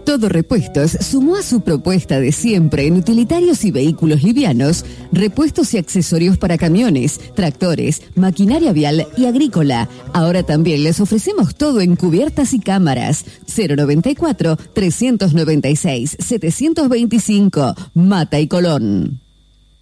Todo Repuestos sumó a su propuesta de siempre en utilitarios y vehículos livianos, repuestos y accesorios para camiones, tractores, maquinaria vial y agrícola. Ahora también les ofrecemos todo en cubiertas y cámaras. 094-396-725, Mata y Colón.